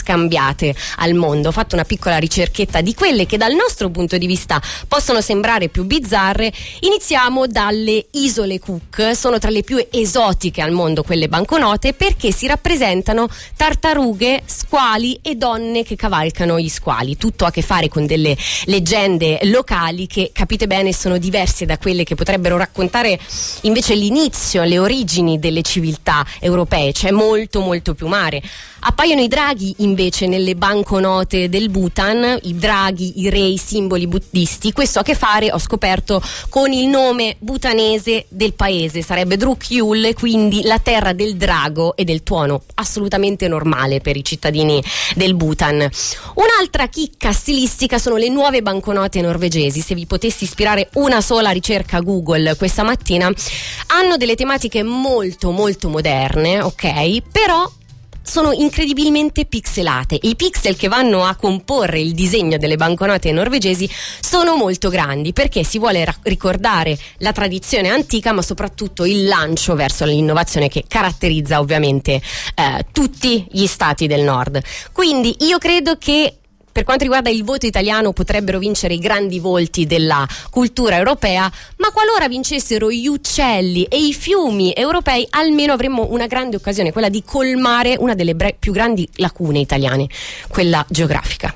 scambiate al mondo. Ho fatto una piccola ricerchetta di quelle che dal nostro punto di vista possono sembrare più bizzarre. Iniziamo dalle Isole Cook. Sono tra le più esotiche al mondo quelle banconote, perché si rappresentano tartarughe, squali e donne che cavalcano gli squali. Tutto a che fare con delle leggende locali che, capite bene, sono diverse da quelle che potrebbero raccontare invece l'inizio, le origini delle civiltà europee. C'è molto molto più mare. Appaiono i draghi invece nelle banconote del Bhutan, i draghi, i re, i simboli buddisti. Questo ha a che fare, ho scoperto, con il nome bhutanese del paese, sarebbe Drukyul, quindi la terra del drago e del tuono, assolutamente normale per i cittadini del Bhutan. Un'altra chicca stilistica sono le nuove banconote norvegesi. Se vi potessi ispirare una sola ricerca Google questa mattina, hanno delle tematiche molto molto moderne, ok? Però sono incredibilmente pixelate. I pixel che vanno a comporre il disegno delle banconote norvegesi sono molto grandi, perché si vuole ricordare la tradizione antica, ma soprattutto il lancio verso l'innovazione che caratterizza ovviamente tutti gli stati del nord. Quindi io credo che per quanto riguarda il voto italiano potrebbero vincere i grandi volti della cultura europea, ma qualora vincessero gli uccelli e i fiumi europei, almeno avremmo una grande occasione, quella di colmare una delle più grandi lacune italiane, quella geografica.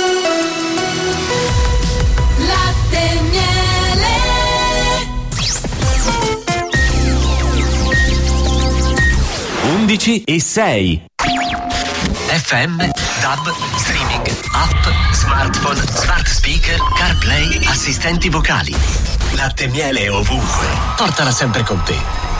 Latte miele. 11:06 FM, DAB, streaming, app, smartphone, smart speaker, CarPlay, assistenti vocali. Latte miele ovunque. Portala sempre con te.